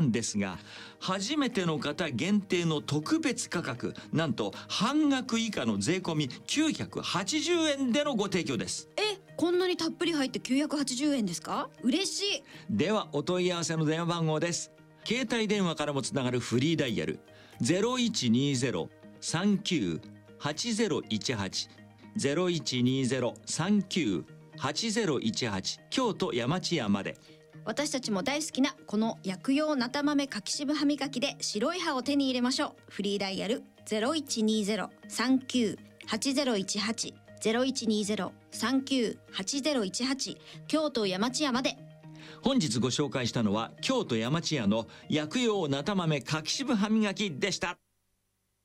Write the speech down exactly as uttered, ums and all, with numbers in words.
なんですが、初めての方限定の特別価格、なんと半額以下の税込みきゅうひゃくはちじゅうえんでのご提供です。 え、こんなにたっぷり入ってきゅうひゃくはちじゅうえんですか？嬉しい。 ではお問い合わせの電話番号です。携帯電話からもつながるフリーダイヤル ゼロいちにゼロ さんきゅう はちゼロいちはち ゼロいちにゼロ さんきゅう はちゼロいちはち京都山千屋まで。 私たちも大好きなこの薬用なた豆柿渋歯磨きで白い歯を手に入れましょう。フリーダイヤル ゼロいちにゼロ さんきゅう はちゼロいちはち ゼロいちにゼロ さんきゅう はちゼロいちはち京都山千屋まで。 本日ご紹介したのは京都山千屋の薬用なた豆柿渋歯磨きでした。